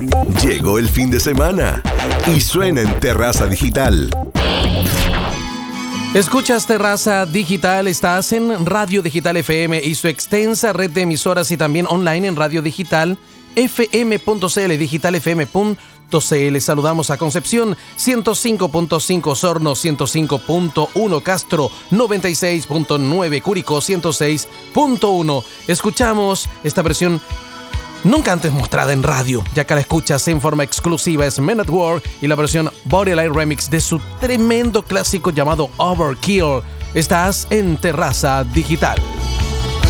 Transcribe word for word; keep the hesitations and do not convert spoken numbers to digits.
Llegó el fin de semana y suena en Terraza Digital. Escuchas Terraza Digital, estás en Radio Digital F M y su extensa red de emisoras y también online en Radio Digital F M punto C L, digital F M punto C L. Saludamos a Concepción, ciento cinco punto cinco Osorno, ciento cinco punto uno Castro, noventa y seis punto nueve Curicó, ciento seis punto uno. Escuchamos esta versión nunca antes mostrada en radio, ya que la escuchas en forma exclusiva. Es Men at War y la versión Bodyline Remix de su tremendo clásico llamado Overkill. Estás en Terraza Digital.